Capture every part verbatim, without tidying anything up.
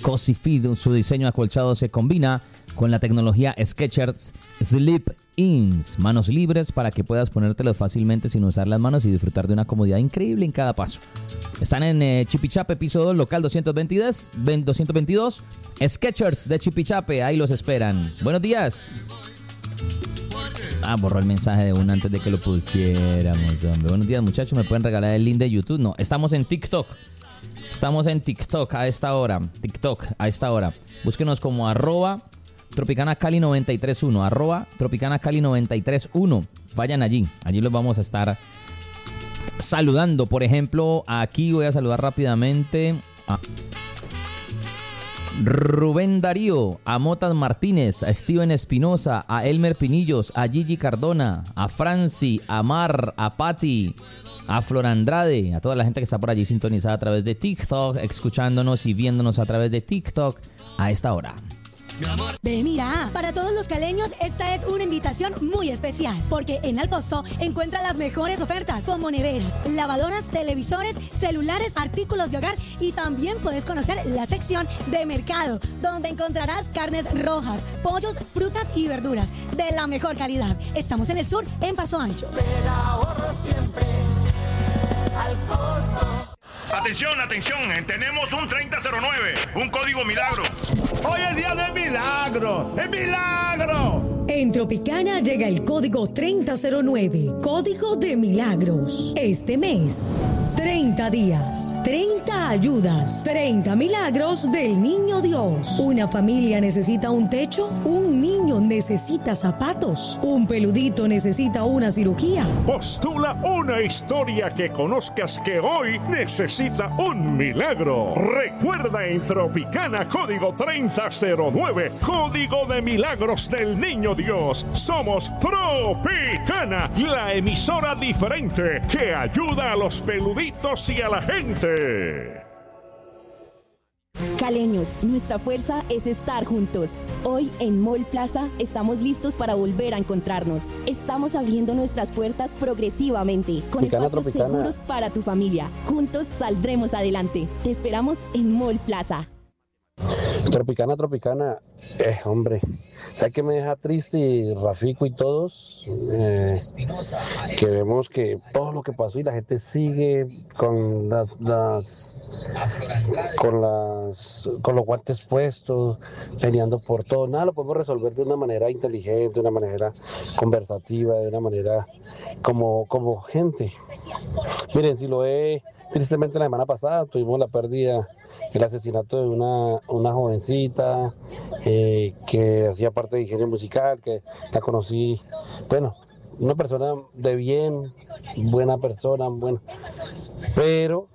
Cozy Fit, su diseño acolchado se combina con la tecnología Skechers Sleep Ins, manos libres para que puedas ponértelos fácilmente sin usar las manos y disfrutar de una comodidad increíble en cada paso. Están en eh, Chipichape, piso dos, local doscientos veintidós, doscientos veintidós. Skechers de Chipichape, ahí los esperan. Buenos días. Ah, borró el mensaje de una antes de que lo pusiéramos, hombre. Buenos días, muchachos. ¿Me pueden regalar el link de YouTube? No, estamos en TikTok. Estamos en TikTok a esta hora. TikTok a esta hora. Búsquenos como arroba Tropicana Cali noventa y tres punto uno. Arroba Tropicana Cali noventa y tres punto uno. Vayan allí. Allí los vamos a estar saludando. Por ejemplo, aquí voy a saludar rápidamente a Rubén Darío, a Motas Martínez, a Steven Espinosa, a Elmer Pinillos, a Gigi Cardona, a Franci, a Mar, a Patti, a Flor Andrade, a toda la gente que está por allí sintonizada a través de TikTok, escuchándonos y viéndonos a través de TikTok a esta hora. Ve, mira, para todos los caleños esta es una invitación muy especial, porque en Alcosto encuentra las mejores ofertas como neveras, lavadoras, televisores, celulares, artículos de hogar, y también puedes conocer la sección de mercado, donde encontrarás carnes rojas, pollos, frutas y verduras de la mejor calidad. Estamos en el sur, en Paso Ancho. El ahorro siempre, Alcosto. Atención, atención, tenemos un treinta cero nueve, un código milagro. Hoy es día de milagro, ¡es milagro! En Tropicana llega el código treinta cero nueve, código de milagros. Este mes, treinta días, treinta ayudas, treinta milagros del Niño Dios. Una familia necesita un techo, un niño necesita zapatos, un peludito necesita una cirugía. Postula una historia que conozcas que hoy necesita un milagro. Recuerda en Tropicana código treinta cero nueve, código de milagros del Niño Dios. Somos Tropicana, la emisora diferente que ayuda a los peluditos y a la gente. Caleños, nuestra fuerza es estar juntos. Hoy en Mall Plaza estamos listos para volver a encontrarnos. Estamos abriendo nuestras puertas progresivamente, con Tropicana, espacios Tropicana. seguros para tu familia. Juntos saldremos adelante. Te esperamos en Mall Plaza. Tropicana, Tropicana, eh, hombre, ¿sabes qué me deja triste, y Rafico y todos? Eh, que vemos que todo lo que pasó y la gente sigue con las, las con las con los guantes puestos, peleando por todo. Nada lo podemos resolver de una manera inteligente, de una manera conversativa, de una manera como, como gente. Miren, si lo ve, tristemente la semana pasada tuvimos la pérdida, el asesinato de una, una jovencita eh, que hacía parte de ingeniería musical, que la conocí, bueno, una persona de bien, buena persona, bueno, pero,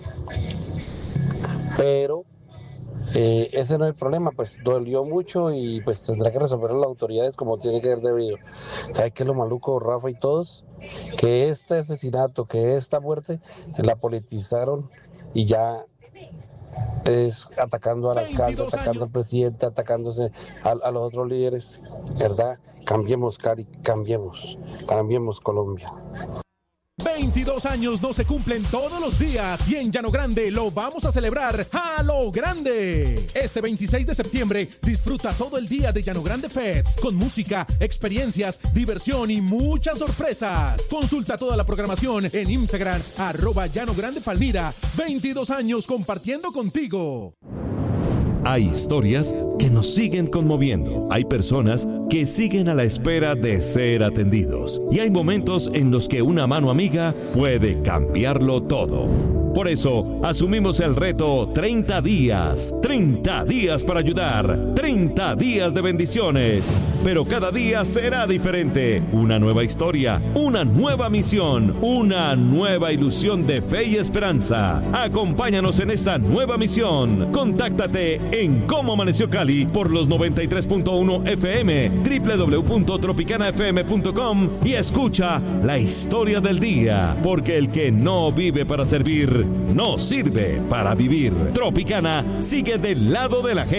pero, eh, ese no es el problema, pues dolió mucho y pues tendrá que resolverlo las autoridades como tiene que ser debido. ¿Sabes qué es lo maluco, Rafa y todos? Que este asesinato, que esta muerte, la politizaron y ya es atacando al alcalde, atacando al presidente, atacándose a, a los otros líderes, ¿verdad? Cambiemos, Cari, cambiemos, cambiemos Colombia. veintidós años no se cumplen todos los días y en Llano Grande lo vamos a celebrar a lo grande. Este veintiséis de septiembre disfruta todo el día de Llano Grande Fest con música, experiencias, diversión y muchas sorpresas. Consulta toda la programación en Instagram, arroba Llano Grande Palmira. veintidós años compartiendo contigo. Hay historias que nos siguen conmoviendo. Hay personas que siguen a la espera de ser atendidos. Y hay momentos en los que una mano amiga puede cambiarlo todo. Por eso, asumimos el reto treinta días. treinta días para ayudar. treinta días de bendiciones. Pero cada día será diferente. Una nueva historia, una nueva misión, una nueva ilusión de fe y esperanza. Acompáñanos en esta nueva misión. Contáctate en Cómo Amaneció Cali por los noventa y tres punto uno F M, doble u doble u doble u punto tropicana f m punto com y escucha la historia del día. Porque el que no vive para servir, no sirve para vivir. Tropicana sigue del lado de la gente.